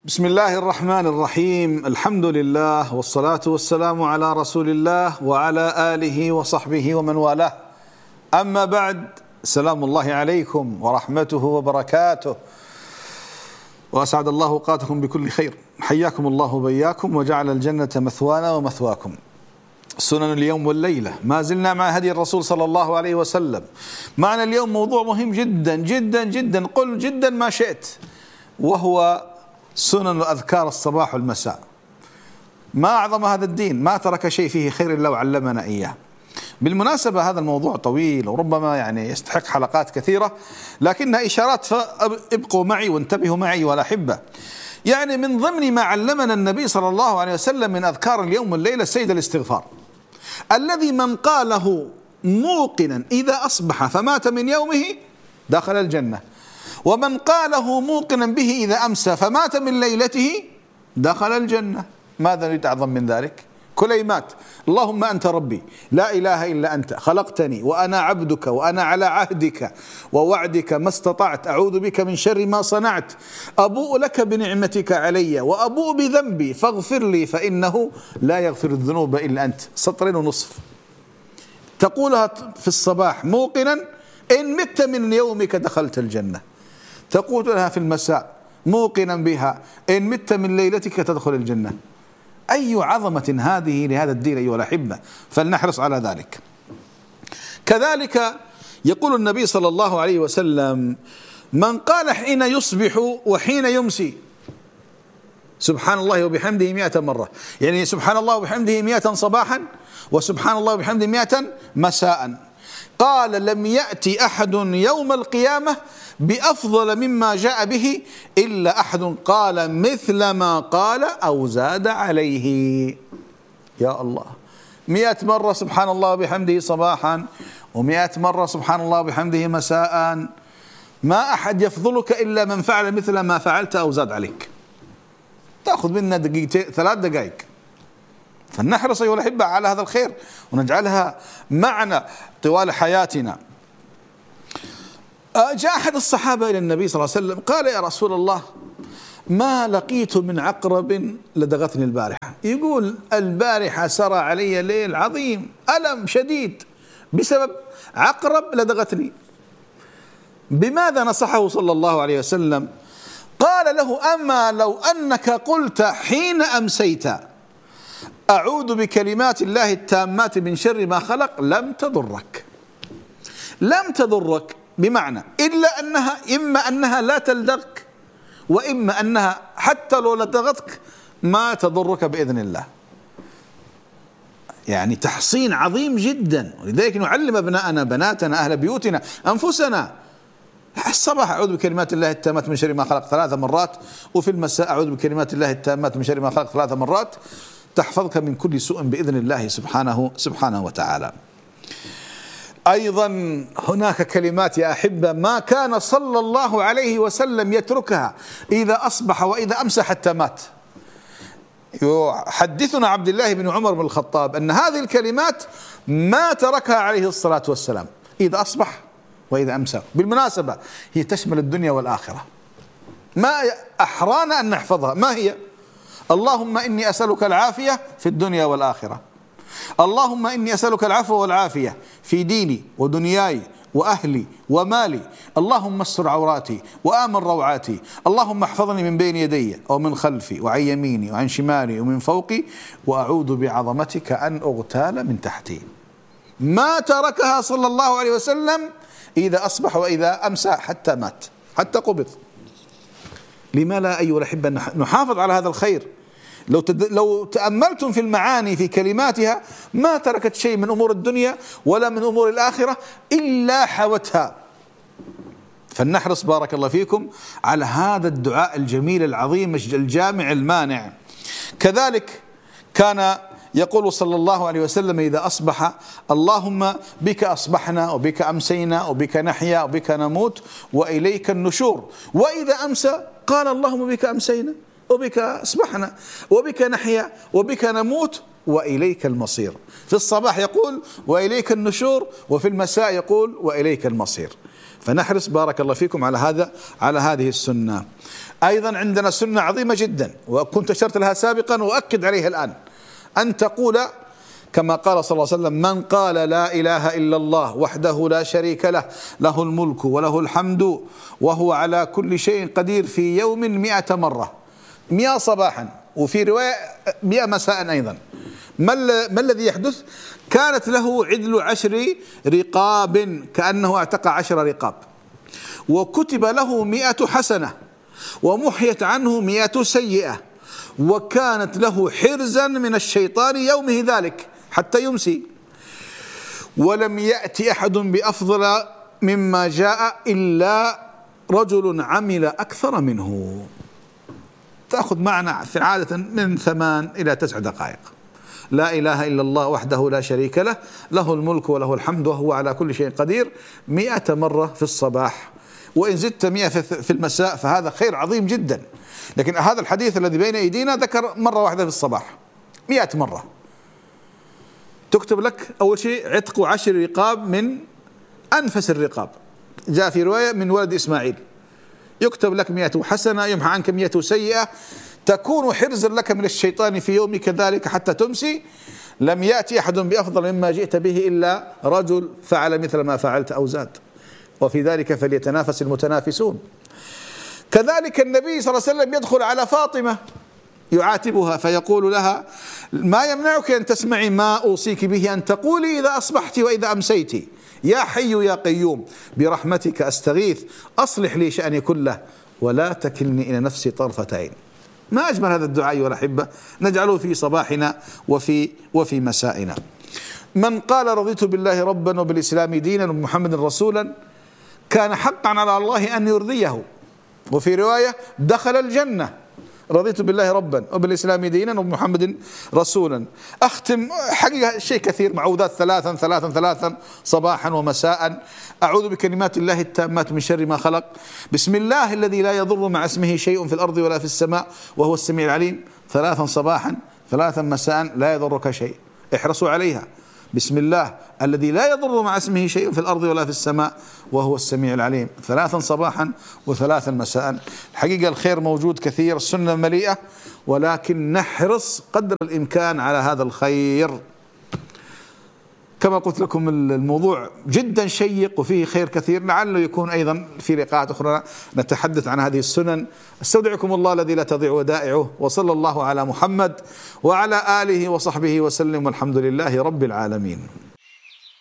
بسم الله الرحمن الرحيم. الحمد لله والصلاة والسلام على رسول الله وعلى آله وصحبه ومن والاه. أما بعد، سلام الله عليكم ورحمته وبركاته، وأسعد الله أوقاتكم بكل خير. حياكم الله وبياكم وجعل الجنة مثوانا ومثواكم. سنن اليوم والليلة، ما زلنا مع هدي الرسول صلى الله عليه وسلم. معنا اليوم موضوع مهم جدا جدا جدا، قل جدا ما شئت، وهو سنن أذكار الصباح والمساء. ما أعظم هذا الدين، ما ترك شيء فيه خير إلا وعلمنا إياه. بالمناسبة هذا الموضوع طويل وربما يستحق حلقات كثيرة، لكنها إشارات، فابقوا معي وانتبهوا معي ولا أحبة. من ضمن ما علمنا النبي صلى الله عليه وسلم من أذكار اليوم والليلة سيد الاستغفار، الذي من قاله موقنا إذا أصبح فمات من يومه دخل الجنة، ومن قاله موقنا به إذا أمسى فمات من ليلته دخل الجنة. ماذا نريد أعظم من ذلك؟ كليمات: اللهم أنت ربي لا إله إلا أنت، خلقتني وأنا عبدك، وأنا على عهدك ووعدك ما استطعت، أعوذ بك من شر ما صنعت، أبوء لك بنعمتك علي وأبوء بذنبي فاغفر لي فإنه لا يغفر الذنوب إلا أنت. 2.5 تقولها في الصباح موقنا إن مت من يومك دخلت الجنة، تقولها في المساء موقنا بها إن مت من ليلتك تدخل الجنة. أي عظمة هذه لهذا الدين أيها الأحبة، فلنحرص على ذلك. كذلك يقول النبي صلى الله عليه وسلم: من قال حين يصبح وحين يمسي سبحان الله وبحمده 100 مرة، سبحان الله وبحمده 100 صباحا، وسبحان الله وبحمده 100 مساء، قال لم يأتي أحد يوم القيامة بأفضل مما جاء به إلا أحد قال مثل ما قال أو زاد عليه. يا الله، 100 مرة سبحان الله وبحمده صباحا، و100 مرة سبحان الله وبحمده مساء. ما أحد يفضلك إلا من فعل مثل ما فعلت أو زاد عليك. تأخذ منا 3 دقائق. فلنحرص أيها الأحبة على هذا الخير ونجعلها معنا طوال حياتنا. جاء أحد الصحابة إلى النبي صلى الله عليه وسلم قال: يا رسول الله، ما لقيت من عقرب لدغتني البارحة. يقول البارحة سرى علي ليل عظيم، ألم شديد بسبب عقرب لدغتني. بماذا نصحه صلى الله عليه وسلم؟ قال له: أما لو أنك قلت حين أمسيت أعوذ بكلمات الله التامات من شر ما خلق لم تضرك. لم تضرك بمعنى إلا أنها إما أنها لا تلدغك، وإما أنها حتى لو لدغتك ما تضرك بإذن الله. تحصين عظيم جدا. ولذلك نعلم أبناءنا بناتنا أهل بيوتنا أنفسنا: الصباح أعوذ بكلمات الله التامات من شر ما خلق 3 مرات، وفي المساء أعوذ بكلمات الله التامات من شر ما خلق 3 مرات، تحفظك من كل سوء بإذن الله سبحانه وتعالى. أيضا هناك كلمات يا أحبة ما كان صلى الله عليه وسلم يتركها إذا أصبح وإذا أمسى حتى مات. يحدثنا عبد الله بن عمر بن الخطاب أن هذه الكلمات ما تركها عليه الصلاة والسلام إذا أصبح وإذا أمسى. بالمناسبة هي تشمل الدنيا والآخرة، ما أحرانا أن نحفظها. ما هي؟ اللهم إني أسألك العافية في الدنيا والآخرة، اللهم إني أسألك العفو والعافية في ديني ودنياي وأهلي ومالي، اللهم استر عوراتي وآمن روعاتي، اللهم احفظني من بين يدي ومن خلفي وعن يميني وعن شمالي ومن فوقي، وأعوذ بعظمتك أن أغتال من تحتي. ما تركها صلى الله عليه وسلم إذا أصبح وإذا أمسى حتى مات، حتى قبض. لما لا أيها الأحبة نحافظ على هذا الخير؟ لو تأملتم في المعاني في كلماتها ما تركت شيء من أمور الدنيا ولا من أمور الآخرة إلا حوتها. فلنحرص بارك الله فيكم على هذا الدعاء الجميل العظيم الجامع المانع. كذلك كان يقول صلى الله عليه وسلم إذا أصبح: اللهم بك أصبحنا وبك أمسينا وبك نحيا وبك نموت وإليك النشور. وإذا أمسى قال: اللهم بك أمسينا وبك أصبحنا وبك نحيا وبك نموت وإليك المصير. في الصباح يقول: وإليك النشور، وفي المساء يقول: وإليك المصير. فنحرص بارك الله فيكم على هذه السنة. أيضا عندنا سنة عظيمة جدا وكنت أشرت لها سابقا وأؤكد عليها الآن، أن تقول كما قال صلى الله عليه وسلم: من قال لا إله إلا الله وحده لا شريك له، له الملك وله الحمد وهو على كل شيء قدير، في يوم 100 مرة، 100 صباحا وفي رواية 100 مساء أيضا. ما الذي يحدث؟ كانت له عدل 10 رقاب، كأنه اعتق 10 رقاب، وكتب له 100 حسنة، ومحيت عنه 100 سيئة، وكانت له حرزا من الشيطان يومه ذلك حتى يمسي. ولم يأتي أحد بأفضل مما جاء إلا رجل عمل أكثر منه. تأخذ معنا في عادة من 8 إلى 9 دقائق. لا إله إلا الله وحده لا شريك له، له الملك وله الحمد وهو على كل شيء قدير، 100 مرة في الصباح، وإن زدت 100 في المساء فهذا خير عظيم جدا. لكن هذا الحديث الذي بين أيدينا ذكر مرة واحدة في الصباح، 100 مرة. تكتب لك أول شيء عتق 10 رقاب من أنفس الرقاب، جاء في رواية من ولد إسماعيل. يكتب لك 100 حسنة، يمحى عنك 100 سيئة، تكون حرزا لك من الشيطان في يومك ذلك حتى تمسي. لم يأتي أحد بأفضل مما جئت به إلا رجل فعل مثل ما فعلت أو زاد، وفي ذلك فليتنافس المتنافسون. كذلك النبي صلى الله عليه وسلم يدخل على فاطمة يعاتبها فيقول لها: ما يمنعك أن تسمعي ما أوصيك به أن تقولي إذا أصبحت وإذا أمسيت، يا حي يا قيوم برحمتك أستغيث، أصلح لي شأني كله ولا تكلني إلى نفسي طرفة عين. ما أجمل هذا الدعاء أيها الأحبة، نجعله في صباحنا وفي مسائنا. من قال رضيت بالله ربا وبالإسلام دينا وبمحمد رسولا كان حقا على الله أن يرضيه، وفي رواية دخل الجنة. رضيت بالله ربا وبالإسلام دينا وبمحمد رسولا. أختم حقيقة شيء كثير، معوذات ثلاثا صباحا ومساء. أعوذ بكلمات الله التامات من شر ما خلق، بسم الله الذي لا يضر مع اسمه شيء في الأرض ولا في السماء وهو السميع العليم، 3 صباحا 3 مساء، لا يضرك شيء، احرصوا عليها. بسم الله الذي لا يضر مع اسمه شيء في الأرض ولا في السماء وهو السميع العليم، 3 صباحا و3 مساء. الحقيقة الخير موجود كثير، السنة مليئة، ولكن نحرص قدر الإمكان على هذا الخير. كما قلت لكم الموضوع جدا شيق وفيه خير كثير، لعله يكون أيضا في لقاءات أخرى نتحدث عن هذه السنن. استودعكم الله الذي لا تضيع ودائعه، وصلى الله على محمد وعلى آله وصحبه وسلم، والحمد لله رب العالمين.